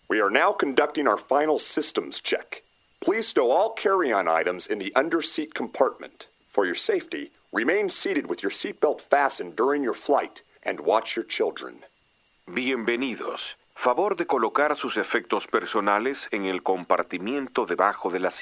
We are now conducting our final systems check. Please stow all carry-on items in the under-seat compartment. For your safety, remain seated with your seatbelt fastened during your flight and watch your children. Bienvenidos. Favor de colocar sus efectos personales en el compartimiento debajo del asiento.